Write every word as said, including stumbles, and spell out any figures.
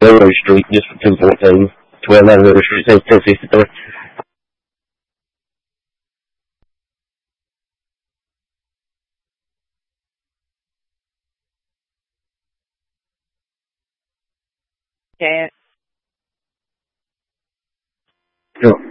Railroad Street just for two fourteen. twelve Railroad Street says ten sixty-three. Can't. Yeah.